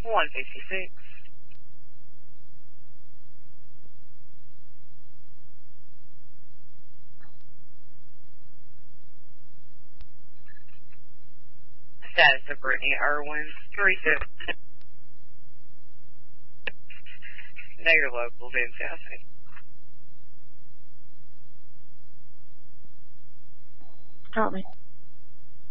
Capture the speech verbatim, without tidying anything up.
one fifty-six. Status of Brittany Irwin, three seven. They're local, Vince County. Help me.